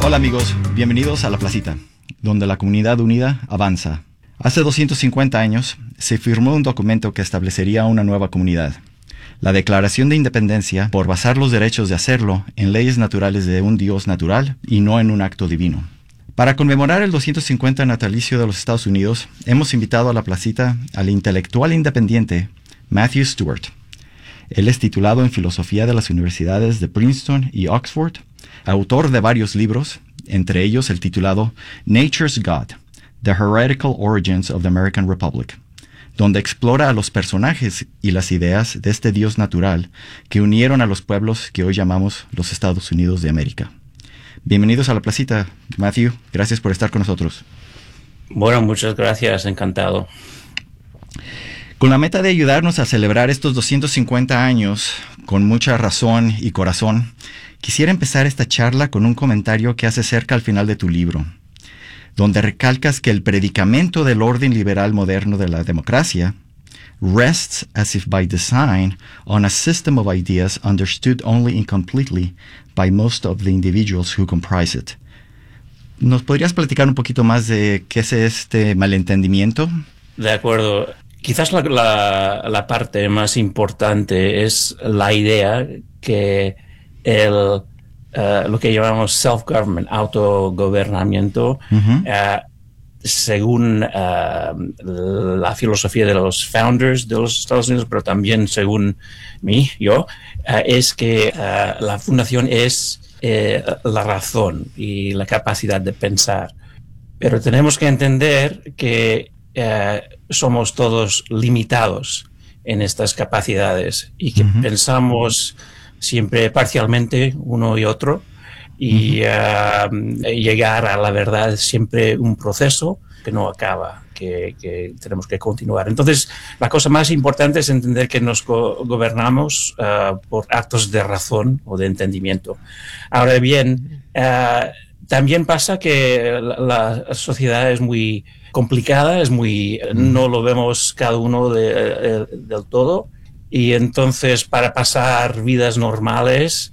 Hola amigos, bienvenidos a La Placita, donde la comunidad unida avanza. Hace 250 años se firmó un documento que establecería una nueva comunidad, la Declaración de Independencia, por basar los derechos de hacerlo en leyes naturales de un Dios natural y no en un acto divino. Para conmemorar el 250 natalicio de los Estados Unidos, hemos invitado a La Placita al intelectual independiente Matthew Stewart. Él es titulado en Filosofía de las Universidades de Princeton y Oxford, autor de varios libros, entre ellos el titulado Nature's God, The Heretical Origins of the American Republic, donde explora a los personajes y las ideas de este Dios natural que unieron a los pueblos que hoy llamamos los Estados Unidos de América. Bienvenidos a La Placita, Matthew. Gracias por estar con nosotros. Bueno, muchas gracias. Encantado. Con la meta de ayudarnos a celebrar estos 250 años con mucha razón y corazón, quisiera empezar esta charla con un comentario que hace cerca al final de tu libro, donde recalcas que el predicamento del orden liberal moderno de la democracia rests as if by design on a system of ideas understood only incompletely by most of the individuals who comprise it. ¿Nos podrías platicar un poquito más de qué es este malentendimiento? De acuerdo. Quizás la parte más importante es la idea que lo que llamamos self-government, autogobernamiento, según la filosofía de los founders de los Estados Unidos, pero también según yo, es que la fundación es la razón y la capacidad de pensar. Pero tenemos que entender que somos todos limitados en estas capacidades y que pensamos siempre parcialmente uno y otro, y llegar a la verdad es siempre un proceso que no acaba, que tenemos que continuar. Entonces, la cosa más importante es entender que nos gobernamos por actos de razón o de entendimiento. Ahora bien, también pasa que la sociedad es muy complicada, no lo vemos cada uno del todo, y entonces para pasar vidas normales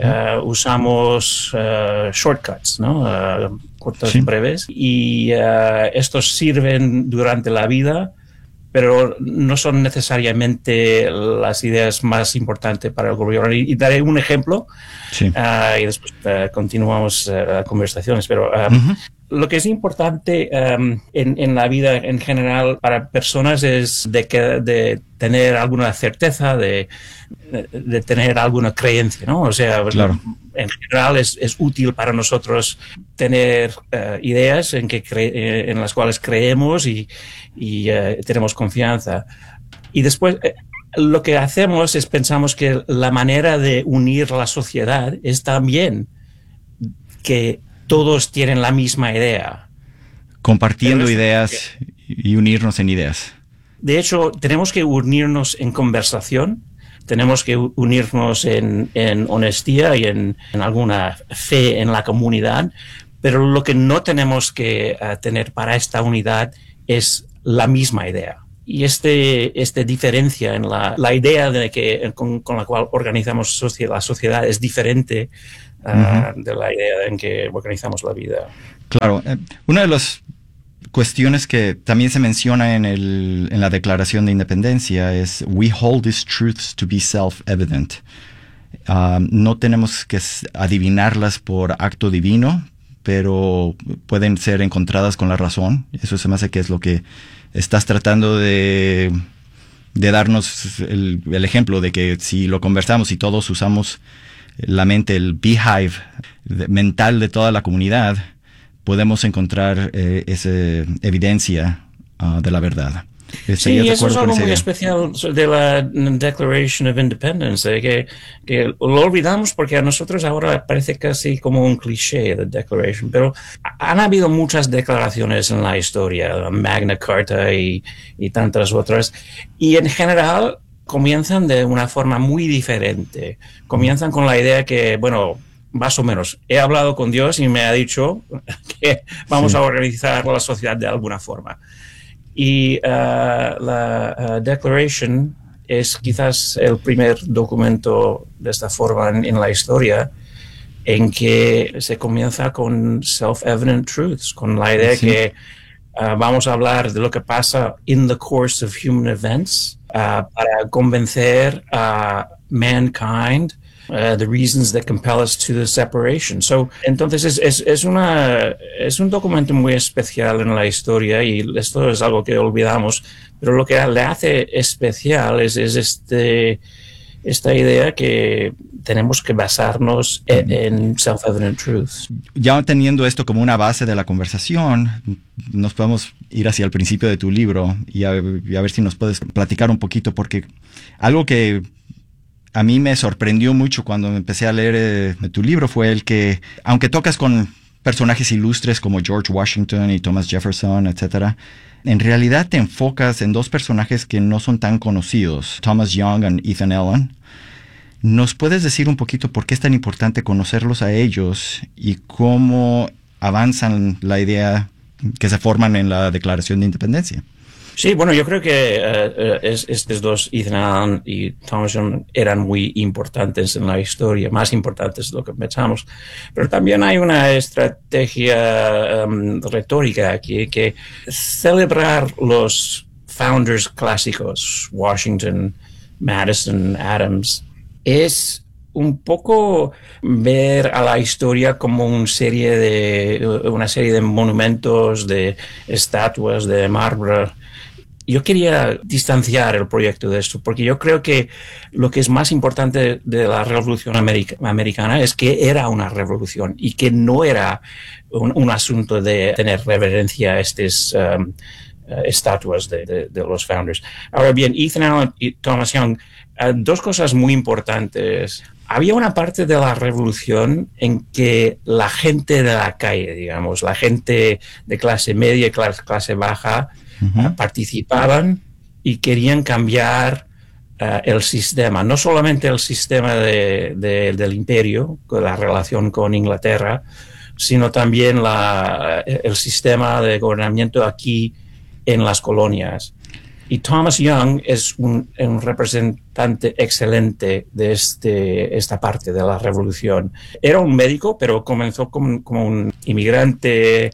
usamos shortcuts, ¿no? Cortos breves, y estos sirven durante la vida, pero no son necesariamente las ideas más importantes para el gobierno. Y daré un ejemplo, y después continuamos conversaciones, pero lo que es importante en la vida en general para personas es de tener alguna certeza, de tener alguna creencia, ¿no? O sea, claro, en general es útil para nosotros tener ideas en las cuales creemos y tenemos confianza. Y después lo que hacemos es pensamos que la manera de unir la sociedad es también que todos tienen la misma idea. Compartiendo ideas y unirnos en ideas. De hecho, tenemos que unirnos en conversación, tenemos que unirnos en honestidad y en alguna fe en la comunidad, pero lo que no tenemos que tener para esta unidad es la misma idea. Y esta diferencia en la idea de que con la cual organizamos la sociedad es diferente de la idea en que organizamos la vida. Claro, una de las cuestiones que también se menciona en la Declaración de Independencia es "We hold these truths to be self-evident". No tenemos que adivinarlas por acto divino, pero pueden ser encontradas con la razón. Eso se me hace que es lo que estás tratando de darnos el ejemplo de que si lo conversamos y todos usamos la mente, el beehive mental de toda la comunidad, podemos encontrar esa evidencia de la verdad. Sí, eso es algo muy especial de la Declaration of Independence, que lo olvidamos porque a nosotros ahora parece casi como un cliché de Declaration, pero han habido muchas declaraciones en la historia, Magna Carta y tantas otras, y en general comienzan de una forma muy diferente. Comienzan con la idea que, bueno, más o menos, he hablado con Dios y me ha dicho que vamos a organizar la sociedad de alguna forma. Y la Declaration es quizás el primer documento de esta forma en la historia en que se comienza con self-evident truths, con la idea que vamos a hablar de lo que pasa in the course of human events para convencer a mankind the reasons that compel us to the separation. So, entonces es un documento muy especial en la historia, y esto es algo que olvidamos, pero lo que le hace especial es esta idea que tenemos que basarnos en self-evident truths. Ya teniendo esto como una base de la conversación, nos podemos ir hacia el principio de tu libro y a ver si nos puedes platicar un poquito, porque algo que a mí me sorprendió mucho cuando empecé a leer tu libro fue el que, aunque tocas con personajes ilustres como George Washington y Thomas Jefferson, etcétera, en realidad te enfocas en dos personajes que no son tan conocidos, Thomas Young y Ethan Allen. ¿Nos puedes decir un poquito por qué es tan importante conocerlos a ellos y cómo avanzan la idea que se forman en la Declaración de Independencia? Sí, bueno, yo creo que estos dos, Ethan Allen y Thomas Young, eran muy importantes en la historia, más importantes de lo que pensamos. Pero también hay una estrategia retórica aquí, que celebrar los founders clásicos, Washington, Madison, Adams, es un poco ver a la historia como una serie de monumentos, de estatuas de mármol. Yo quería distanciar el proyecto de esto, porque yo creo que lo que es más importante de la Revolución Americana es que era una revolución y que no era un asunto de tener reverencia a estas estatuas de los founders. Ahora bien, Ethan Allen y Thomas Young, dos cosas muy importantes. Había una parte de la revolución en que la gente de la calle, digamos, la gente de clase media y clase baja, participaban y querían cambiar el sistema, no solamente el sistema del imperio, la relación con Inglaterra, sino también el sistema de gobernamiento aquí en las colonias. Y Thomas Young es un representante excelente de esta parte de la revolución. Era un médico, pero comenzó como un inmigrante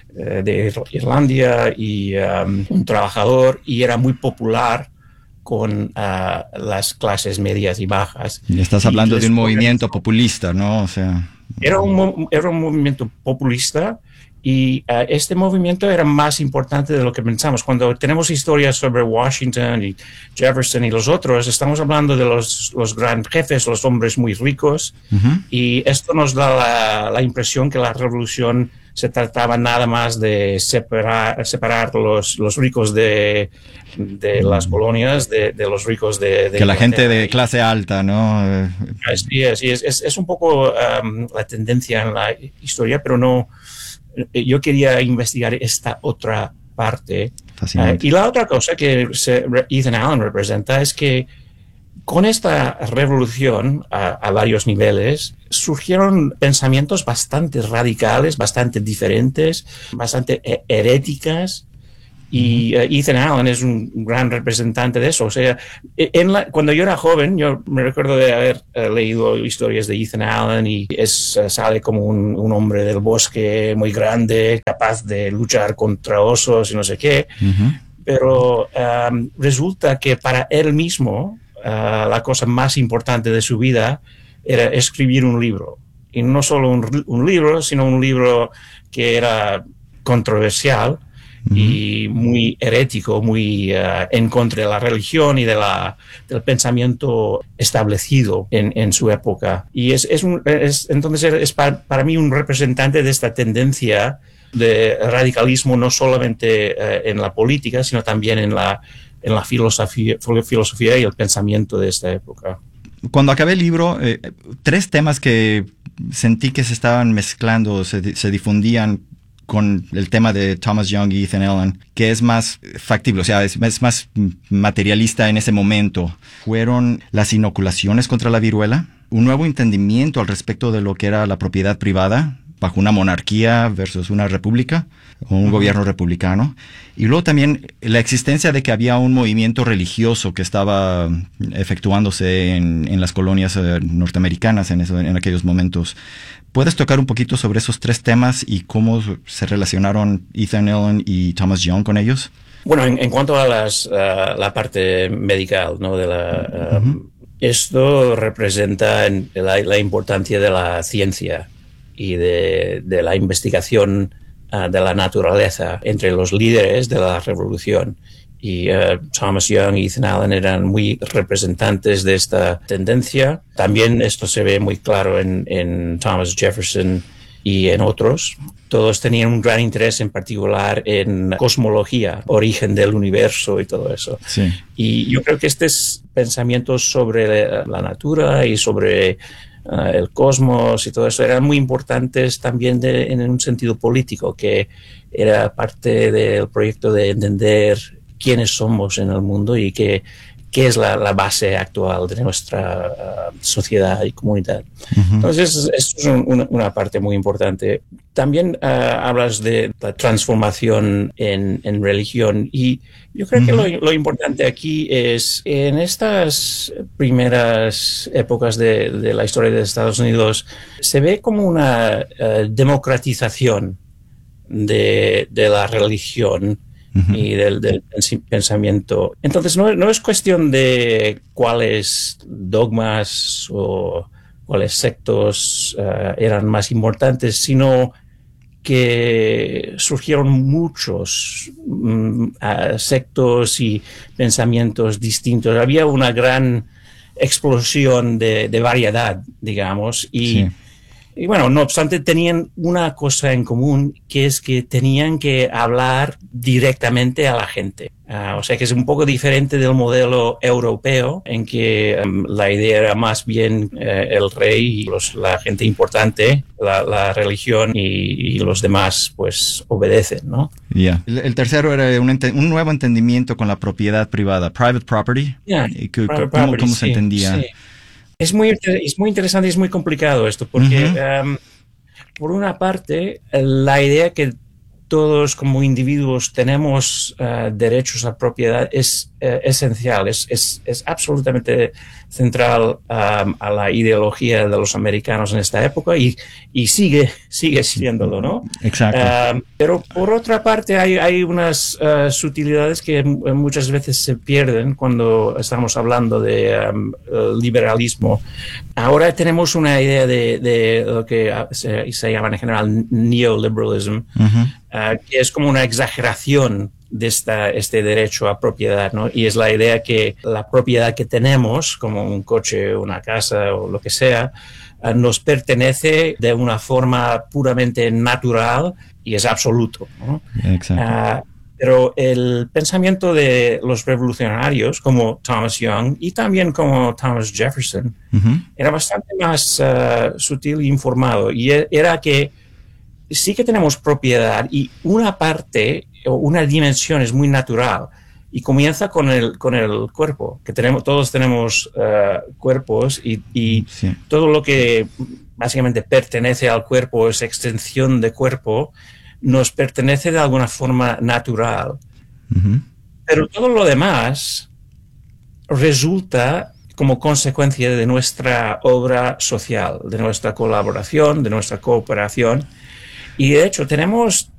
de Irlanda y un trabajador, y era muy popular con las clases medias y bajas. Y estás hablando de un movimiento populista, ¿no? O sea, era un movimiento populista, y este movimiento era más importante de lo que pensamos. Cuando tenemos historias sobre Washington y Jefferson y los otros, estamos hablando de los grandes jefes, los hombres muy ricos, y esto nos da la impresión que la revolución se trataba nada más de separar los ricos de las colonias de los ricos de que la gente de clase alta, ¿no? Sí, es un poco la tendencia en la historia, pero no. Yo quería investigar esta otra parte. Y la otra cosa que Ethan Allen representa es que con esta revolución a varios niveles surgieron pensamientos bastante radicales, bastante diferentes, bastante heréticas. Y Ethan Allen es un gran representante de eso. O sea, cuando yo era joven, yo me recuerdo de haber leído historias de Ethan Allen, y sale como un hombre del bosque muy grande, capaz de luchar contra osos y no sé qué. Pero resulta que para él mismo la cosa más importante de su vida era escribir un libro. Y no solo un libro, sino un libro que era controversial y muy herético, muy en contra de la religión y del pensamiento establecido en su época. Y entonces es para mí un representante de esta tendencia de radicalismo, no solamente en la política, sino también en la filosofía y el pensamiento de esta época. Cuando acabé el libro, tres temas que sentí que se estaban mezclando, se difundían con el tema de Thomas Young y Ethan Allen, que es más factible, o sea, es más materialista en ese momento, fueron las inoculaciones contra la viruela, un nuevo entendimiento al respecto de lo que era la propiedad privada, bajo una monarquía versus una república o un gobierno republicano. Y luego también la existencia de que había un movimiento religioso que estaba efectuándose en las colonias norteamericanas en aquellos momentos. ¿Puedes tocar un poquito sobre esos tres temas y cómo se relacionaron Ethan Allen y Thomas Young con ellos? Bueno, en cuanto a la parte medical, ¿no? Esto representa la importancia de la ciencia y de la investigación de la naturaleza entre los líderes de la revolución. Y Thomas Young y Ethan Allen eran muy representantes de esta tendencia. También esto se ve muy claro en Thomas Jefferson y en otros. Todos tenían un gran interés en particular en cosmología, origen del universo y todo eso. Sí. Y yo creo que estos pensamientos sobre la natura y sobre el cosmos y todo eso eran muy importantes también en un sentido político, que era parte del proyecto de entender quiénes somos en el mundo y qué es la base actual de nuestra sociedad y comunidad. Uh-huh. Entonces, esto es una parte muy importante. También hablas de la transformación en religión, y yo creo que lo importante aquí es, en estas primeras épocas de la historia de Estados Unidos, se ve como una democratización de la religión y del pensamiento. Entonces no es cuestión de cuáles dogmas o cuáles sectos eran más importantes, sino que surgieron muchos sectos y pensamientos distintos. Había una gran explosión de variedad, digamos, y bueno, no obstante, tenían una cosa en común, que es que tenían que hablar directamente a la gente. O sea que es un poco diferente del modelo europeo, en que la idea era más bien el rey y la gente importante, la religión, y los demás pues obedecen, ¿no? Yeah. El tercero era un nuevo entendimiento con la propiedad privada, private property. Yeah, ¿Cómo se entendía? Sí. Es muy interesante y es muy complicado esto, porque por una parte, la idea que todos como individuos tenemos derechos a propiedad es esencial, es absolutamente central a la ideología de los americanos en esta época, y sigue siéndolo, ¿no? Exacto. Pero por otra parte hay unas sutilidades que muchas veces se pierden cuando estamos hablando de liberalismo. Ahora tenemos una idea de lo que se llama en general neoliberalism, que es como una exageración de este derecho a propiedad, ¿no? Y es la idea que la propiedad que tenemos, como un coche, una casa o lo que sea, nos pertenece de una forma puramente natural y es absoluto, ¿no? Exacto. Pero el pensamiento de los revolucionarios, como Thomas Young y también como Thomas Jefferson, era bastante más sutil e informado, y era que sí que tenemos propiedad, y una parte o una dimensión es muy natural, y comienza con el cuerpo, que todos tenemos cuerpos, y sí, todo lo que básicamente pertenece al cuerpo, es extensión de cuerpo, nos pertenece de alguna forma natural. Pero todo lo demás resulta como consecuencia de nuestra obra social, de nuestra colaboración, de nuestra cooperación. Y de hecho tenemos